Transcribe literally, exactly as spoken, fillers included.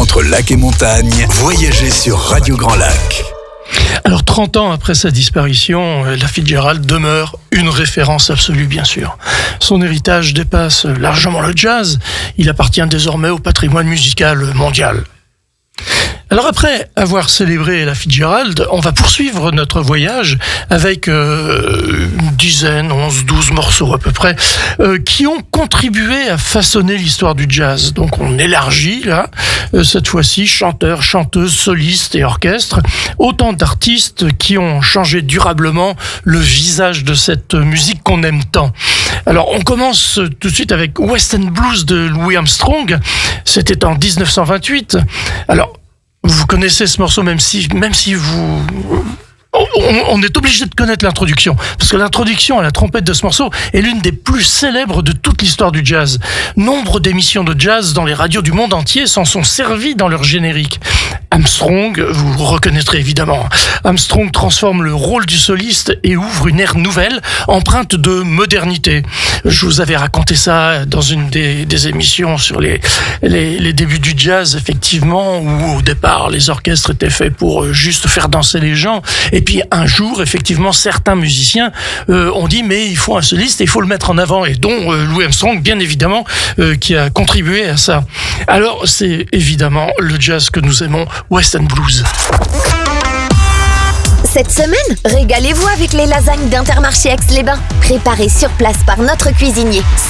Entre lac et montagne, voyagez sur Radio Grand Lac. Alors trente ans après sa disparition, Ella Fitzgerald demeure une référence absolue, bien sûr. Son héritage dépasse largement le jazz. Il appartient désormais au patrimoine musical mondial. Alors après avoir célébré Ella Fitzgerald, on va poursuivre notre voyage avec euh, une dizaine, onze, douze morceaux à peu près, euh, qui ont contribué à façonner l'histoire du jazz. Donc on élargit là, euh, cette fois-ci, chanteurs, chanteuses, solistes et orchestres, autant d'artistes qui ont changé durablement le visage de cette musique qu'on aime tant. Alors on commence tout de suite avec West End Blues de Louis Armstrong, c'était en dix-neuf cent vingt-huit. Alors vous connaissez ce morceau, même si, même si vous... On, on est obligé de connaître l'introduction, parce que l'introduction à la trompette de ce morceau est l'une des plus célèbres de toute l'histoire du jazz. Nombre d'émissions de jazz dans les radios du monde entier s'en sont servies dans leur générique. Armstrong, vous reconnaîtrez évidemment, Armstrong transforme le rôle du soliste et ouvre une ère nouvelle, empreinte de modernité. Je vous avais raconté ça dans une des, des émissions sur les, les, les débuts du jazz, effectivement, où au départ les orchestres étaient faits pour juste faire danser les gens. Et puis un jour, effectivement, certains musiciens euh, ont dit mais il faut un soliste et il faut le mettre en avant, et dont euh, Louis Armstrong, bien évidemment, euh, qui a contribué à ça. Alors c'est évidemment le jazz que nous aimons, West End Blues. Cette semaine, régalez-vous avec les lasagnes d'Intermarché Aix-les-Bains, préparées sur place par notre cuisinier.